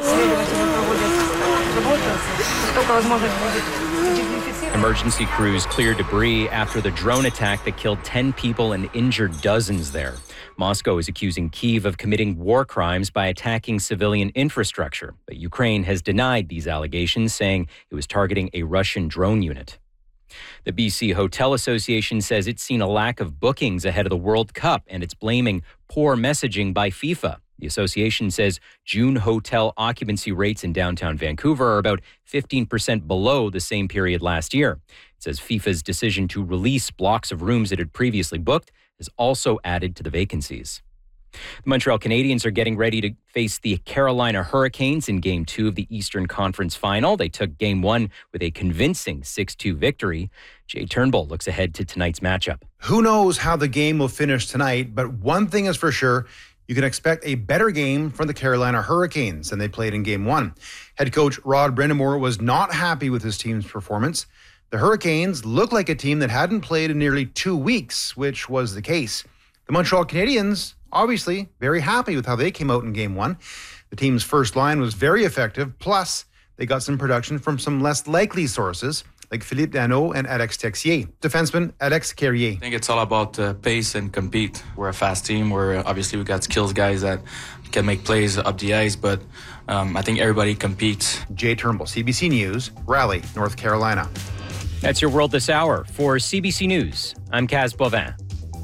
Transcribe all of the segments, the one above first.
Emergency crews cleared debris after the drone attack that killed 10 people and injured dozens there. Moscow is accusing Kyiv of committing war crimes by attacking civilian infrastructure, but Ukraine has denied these allegations, saying it was targeting a Russian drone unit. The BC Hotel Association says it's seen a lack of bookings ahead of the World Cup, and it's blaming poor messaging by FIFA. The association says June hotel occupancy rates in downtown Vancouver are about 15% below the same period last year. It says FIFA's decision to release blocks of rooms it had previously booked has also added to the vacancies. The Montreal Canadiens are getting ready to face the Carolina Hurricanes in Game 2 of the Eastern Conference Final. They took Game 1 with a convincing 6-2 victory. Jay Turnbull looks ahead to tonight's matchup. Who knows how the game will finish tonight, but one thing is for sure, you can expect a better game from the Carolina Hurricanes than they played in Game 1. Head coach Rod Brind'Amour was not happy with his team's performance. The Hurricanes looked like a team that hadn't played in nearly 2 weeks, which was the case. The Montreal Canadiens, obviously, very happy with how they came out in Game 1. The team's first line was very effective, plus they got some production from some less likely sources, like Philippe Danault and Alex Texier. Defenseman Alex Carrier. I think it's all about pace and compete. We're a fast team. Obviously we got skills guys that can make plays up the ice, but I think everybody competes. Jay Turnbull, CBC News, Raleigh, North Carolina. That's your World This Hour. For CBC News, I'm Kaz Bovin.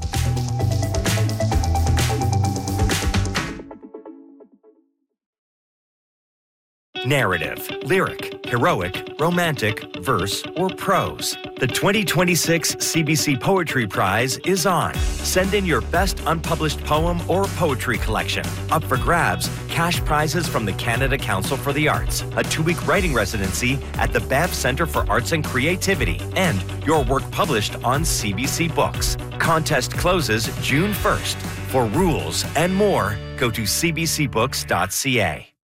Narrative, lyric, heroic, romantic, verse, or prose. The 2026 CBC Poetry Prize is on. Send in your best unpublished poem or poetry collection. Up for grabs, cash prizes from the Canada Council for the Arts, a 2-week writing residency at the Banff Centre for Arts and Creativity, and your work published on CBC Books. Contest closes June 1st. For rules and more, go to cbcbooks.ca.